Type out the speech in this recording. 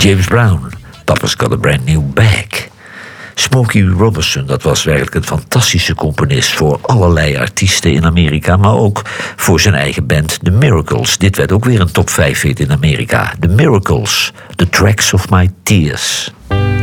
James Brown, Papa's Got a Brand New Bag. Smokey Robinson, dat was werkelijk een fantastische componist voor allerlei artiesten in Amerika, maar ook voor zijn eigen band The Miracles. Dit werd ook weer een top 5 hit in Amerika. The Miracles, The Tracks of My Tears.